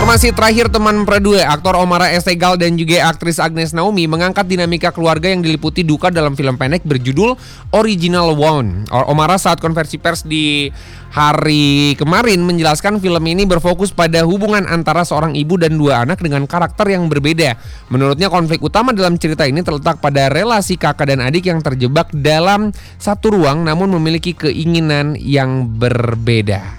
Informasi terakhir teman Perdue, aktor Omara Estegal dan juga aktris Agnes Naomi mengangkat dinamika keluarga yang diliputi duka dalam film pendek berjudul Original Wound. Omara saat konversi pers di hari kemarin menjelaskan film ini berfokus pada hubungan antara seorang ibu dan dua anak dengan karakter yang berbeda. Menurutnya konflik utama dalam cerita ini terletak pada relasi kakak dan adik yang terjebak dalam satu ruang namun memiliki keinginan yang berbeda.